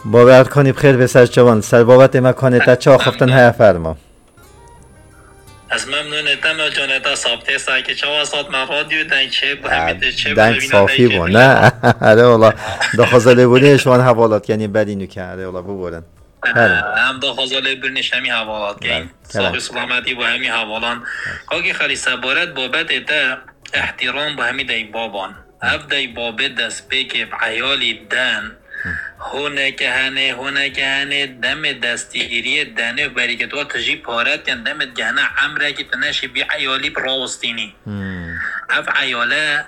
باور کنی بخیر بسر جوان سر بابت مکان تا چا خفتن های فرما از ممنونتم جانتا صابته ساکی چه واسط من رادیو دنگ چه بهمیده چه دنگ صافی بود نه آره والا دخوازاله بودی شوان حوالات یعنی بدی نکرده والا ببورن هم دخوازاله برنش همی حوالات گیم صاحب سلامتی با همی حوالان کاکی خالی سبارت بابت ایتا احترام با همی دای بابان اف دای بابت دست بکب عیالی دن هونه که هنه دم دستیری دنه بری که تو تجی پارت یعنی دم گهنه عمره که تنشی بی عیالی براوستینی اف عیاله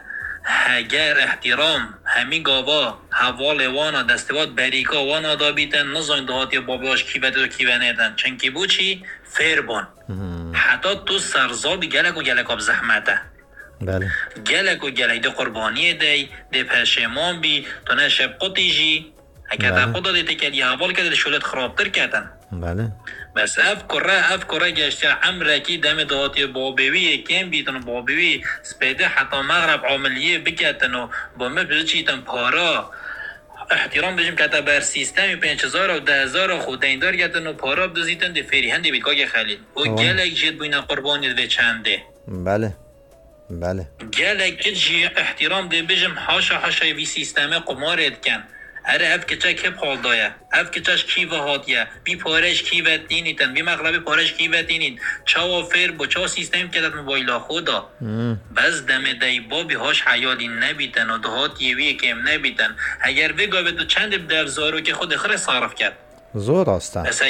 هگر احترام همی گاوا حوال وانا دستوات بریکا وانا دا بیتن نزاین دهاتی باباش کیوه دو کیوه نیدن چنکی بو چی؟ فیر بان حتی تو سرزابی گلک و گلک آب زحمته بله گلک و گلک دو قربانیه دی پشمان بی تو نه شب قطی جی اگر تا قطع دیتی که یه حوال که شلت خرابتر کردن بله بس اف کره گشته عمره کی دم دهاتی بابوی کم بیتن بابوی سپیده حتی مغرب عملیه بکتن و با مبزه چیتن پارا احترام بجیم که تا بر سیستمی 5000 و 10000 خود دیندار گتن و پارا بدزیتن دی فری هنده بید که خلیل و گلک جد بوینا قربانی دوی چنده بله بله گلک جی احترام دی بجیم حاشا وی سیستم قمارت کن اره اف کچا که پال دایا اف کچاش کیوه هاتیه بی پارش کیوه دینیتن بی مغربی پارش کیوه دینید چاو فیر با چاو سیستم که داد موبایل خودا بس دم دای بابی هاش حیالی نبیتن و دهات یویه کم نبیتن اگر بگا به تو چند بدر زارو که خود خره صرف کرد زور هستن بس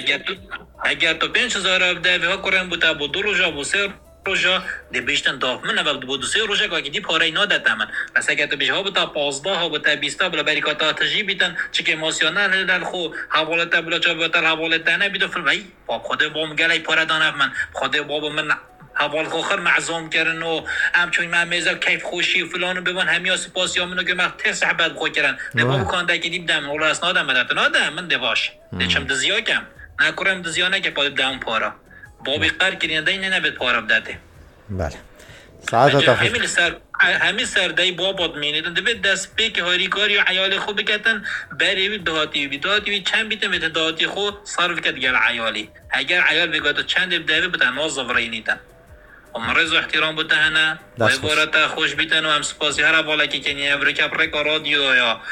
اگر تو 5000 ابده ها کرن بوده با 2 روزا با 3 روزا دی بیشتن داف من اول با 2 روزا که دی پاره نادت من بس اگر تو بیش ها بوده 15 ها بوده 20 بلا بریکاتا تجی بیتن چه که ماسیونال دل خو حوالت بلا چا بتر حوالت نه بیدو فلوی باب خود بام گلی پاره دانف من خود باب من حوال خوخر معزوم کردن و همچون من میزا کیف خوشی و فلانو ببن همیا سپاسی همونو که من تر صحبت خو کردن دباب کانده که دیم دم اول اس نادم مدت نادم من دواش دچم دزیا کم نکرم دزیا نه که پاد دم پارا بابی قر کردن دین نه به پارا بدته بله ساعت تا همین سردای بابات مینیدن دوید دست بی که هاری کاری و عیال خوب بکتن بری دهاتی چند بیتن بیتن دهاتی خود صرف کد گل عیالی اگر عیال بگاتو چند بدهوی بتن نازف رینیتن و مرز و احترام بوده هنه و عبارت خوش بیتن و هم سپاسی هر بالا که کنی افریکا پرکا رادیو یا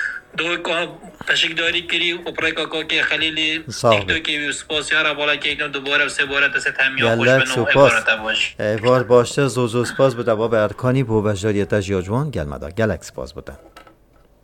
دو تشکداری کری و پرکا که خلیلی تیکتو که سپاسی هر بالا که ایتون دوباره و سه باره تست همیا خوش بنو عبارت باش ایوار باشه زوزو سپاس بوده با به ارکانی بو بجاریت جیاجوان گل مدا گلک سپاس بوده